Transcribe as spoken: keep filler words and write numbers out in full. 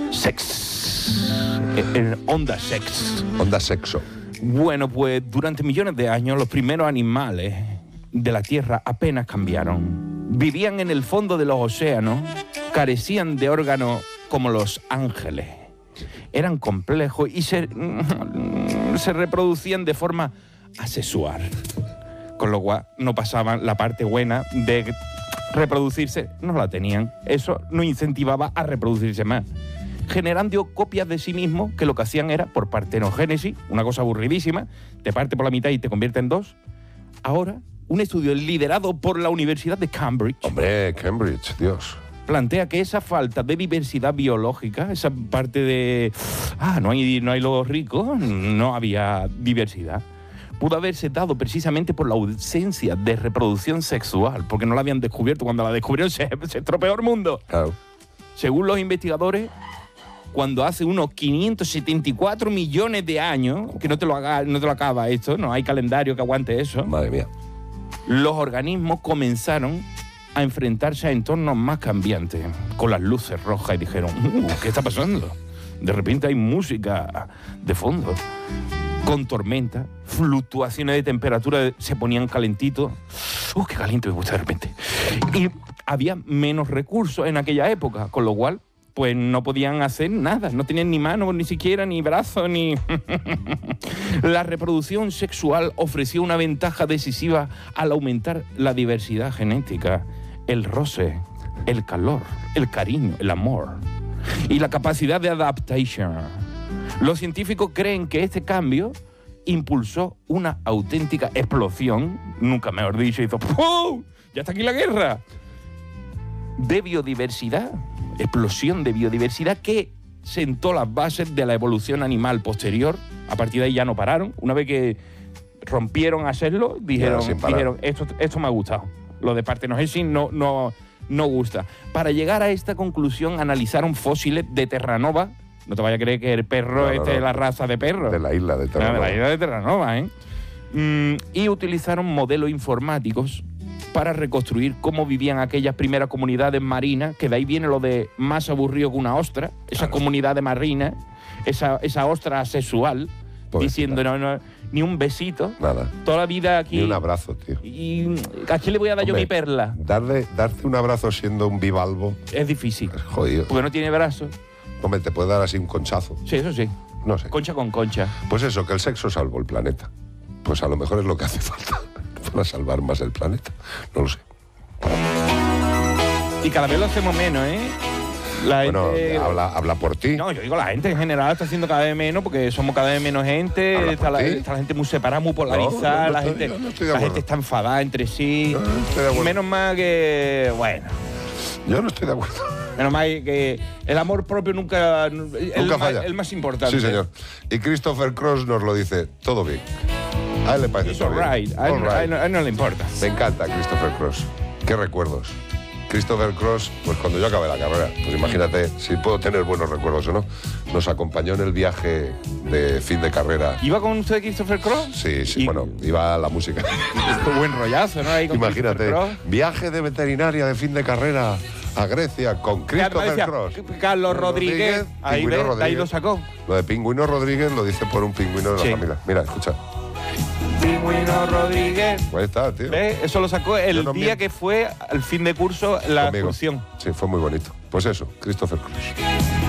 Sex. En onda sex. Onda sexo. Bueno, pues durante millones de años los primeros animales de la Tierra apenas cambiaron. Vivían en el fondo de los océanos, carecían de órganos como los ángeles. Eran complejos y se, se reproducían de forma asexual. Con lo cual no pasaban la parte buena de reproducirse, no la tenían. Eso no incentivaba a reproducirse más. Generando copias de sí mismos que lo que hacían era, por partenogénesis, una cosa aburridísima, te parte por la mitad y te convierte en dos. Ahora, un estudio liderado por la Universidad de Cambridge... Hombre, Cambridge, Dios... plantea que esa falta de diversidad biológica, esa parte de... Ah, no hay, no hay los ricos, no había diversidad, pudo haberse dado precisamente por la ausencia de reproducción sexual, porque no la habían descubierto. Cuando la descubrieron se, se estropeó el mundo. Claro. Según los investigadores, cuando hace unos quinientos setenta y cuatro millones de años, que no te lo haga, no te lo acaba esto, no hay calendario que aguante eso, Madre mía. los organismos comenzaron a enfrentarse a entornos más cambiantes, con las luces rojas, y dijeron, uh, ¿qué está pasando? De repente hay música de fondo, con tormenta, fluctuaciones de temperatura, se ponían calentitos. ¡Uh, qué caliente me gusta de repente! Y había menos recursos en aquella época, con lo cual, pues no podían hacer nada, no tenían ni manos, ni siquiera, ni brazos, ni... La reproducción sexual ofreció una ventaja decisiva al aumentar la diversidad genética, el roce, el calor, el cariño, el amor y la capacidad de adaptación. Los científicos creen que este cambio impulsó una auténtica explosión, nunca mejor dicho, hizo ¡pum! ¡Ya está aquí la guerra! De biodiversidad, explosión de biodiversidad que sentó las bases de la evolución animal posterior. A partir de ahí ya no pararon. Una vez que rompieron a hacerlo, dijeron, dijeron esto, esto me ha gustado. Lo de partenogénesis no, no, no gusta. Para llegar a esta conclusión, analizaron fósiles de Terranova. No te vayas a creer que el perro no, no, este no, es la raza de perro. De la isla de Terranova. De la isla de Terranova, ¿eh? Mm, y utilizaron modelos informáticos para reconstruir cómo vivían aquellas primeras comunidades marinas, que de ahí viene lo de más aburrido que una ostra, esa claro. comunidad de marina, esa, esa ostra asexual, pues diciendo no, no, ni un besito. Nada. Toda la vida aquí. Ni un abrazo, tío. ¿Y a quién le voy a dar Hombre, yo mi perla? Darle, darte un abrazo siendo un bivalvo. Es difícil. Es jodido. Porque no tiene brazos. Hombre, te puede dar así un conchazo. Sí, eso sí. No sé. Concha con concha. Pues eso, que el sexo salvó el planeta. Pues a lo mejor es lo que hace falta para salvar más el planeta. No lo sé. Y cada vez lo hacemos menos, ¿eh? La bueno, gente... habla, habla por ti. No, yo digo, la gente en general está haciendo cada vez menos porque somos cada vez menos gente. Está la, está la gente muy separada, muy polarizada. No, no, no la estoy, gente, no la gente está enfadada entre sí. No, no estoy de acuerdo. Menos mal que... Bueno. Yo no estoy de acuerdo. Menos mal que el amor propio nunca... Nunca el, falla. El más importante. Sí, señor. Y Christopher Cross nos lo dice, todo bien. A él le parece todo bien. Right. A, él, all right. a, él, a él no le importa. Me encanta Christopher Cross. Qué recuerdos. Christopher Cross, pues cuando yo acabé la carrera, pues imagínate si puedo tener buenos recuerdos o no, nos acompañó en el viaje de fin de carrera. ¿Iba con usted Christopher Cross? Sí, sí, y... bueno, iba la música. Qué buen rollazo, ¿no? Ahí con imagínate, viaje de veterinaria de fin de carrera a Grecia con Christopher decía, Cross. Carlos Rodríguez, Rodríguez ahí, ve, Rodríguez. ahí lo sacó. Lo de Pingüino Rodríguez lo dice por un pingüino de la sí. familia. Mira, escucha. Pingüino Rodríguez. Ahí está, tío. ¿Ves? Eso lo sacó el no día miento. que fue al fin de curso la excursión. Sí, fue muy bonito. Pues eso, Christopher Cross.